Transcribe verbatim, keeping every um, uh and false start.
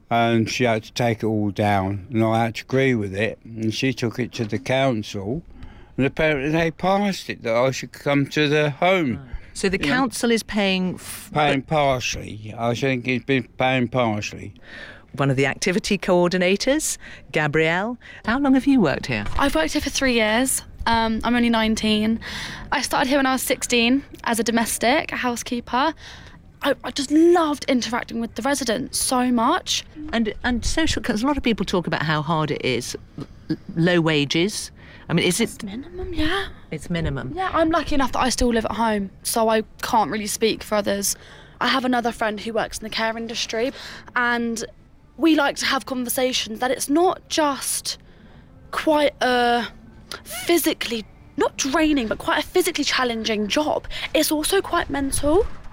and she had to take it all down, and I had to agree with it, and she took it to the council, and apparently they passed it that I should come to the home. Right. So the You council know? is paying... F- paying partially. I think it's been paying partially. One of the activity coordinators, Gabrielle. How long have you worked here? I've worked here for three years. Um, I'm only nineteen. I started here when I was sixteen as a domestic, a housekeeper. I, I just loved interacting with the residents so much. And and social, because a lot of people talk about how hard it is, L- low wages. I mean, is it... It's minimum, yeah. It's minimum. Yeah, I'm lucky enough that I still live at home, so I can't really speak for others. I have another friend who works in the care industry, and we like to have conversations that it's not just quite a physically, not draining, but quite a physically challenging job. It's also quite mental.